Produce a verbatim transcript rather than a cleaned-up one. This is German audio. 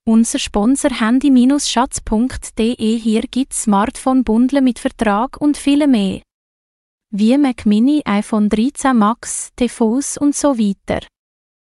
Unser Sponsor handy Bindestrich schatz punkt de. Hier gibt's Smartphone-Bundle mit Vertrag und viele mehr. Wie Mac Mini, iPhone dreizehn Max, T V s und so weiter.